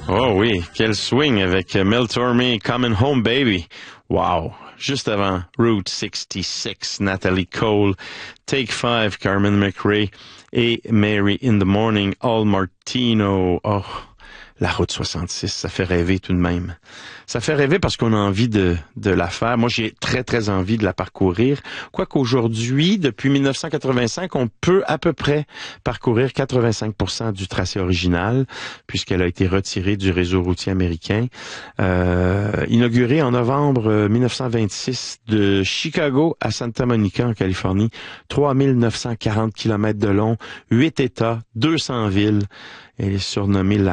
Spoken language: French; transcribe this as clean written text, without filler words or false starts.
Oh oui, quel swing avec Mel Tormé, Coming Home Baby. Wow. Juste avant, Route 66, Natalie Cole, Take 5, Carmen McRae et Mary in the Morning, Al Martino. Oh, la route 66, ça fait rêver tout de même. Ça fait rêver parce qu'on a envie de la faire. Moi, j'ai très, très envie de la parcourir. Quoiqu'aujourd'hui, depuis 1985, on peut à peu près parcourir 85% du tracé original, puisqu'elle a été retirée du réseau routier américain. Inaugurée en novembre 1926 de Chicago à Santa Monica, en Californie. 3940 km de long, 8 États, 200 villes. Elle est surnommée la